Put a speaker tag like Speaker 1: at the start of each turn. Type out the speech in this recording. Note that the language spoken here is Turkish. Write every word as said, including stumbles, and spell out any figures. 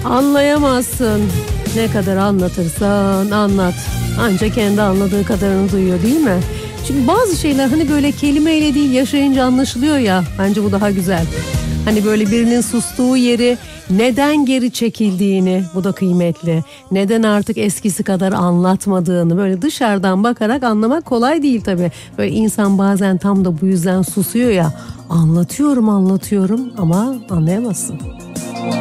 Speaker 1: Anlayamazsın. Ne kadar anlatırsan anlat. Ancak kendi anladığı kadarını duyuyor, değil mi? Çünkü bazı şeyler hani böyle kelimeyle değil, yaşayınca anlaşılıyor ya. Bence bu daha güzel. Hani böyle birinin sustuğu yeri, neden geri çekildiğini, bu da kıymetli. Neden artık eskisi kadar anlatmadığını böyle dışarıdan bakarak anlamak kolay değil tabii. Böyle insan bazen tam da bu yüzden susuyor ya. Anlatıyorum anlatıyorum ama anlayamazsın.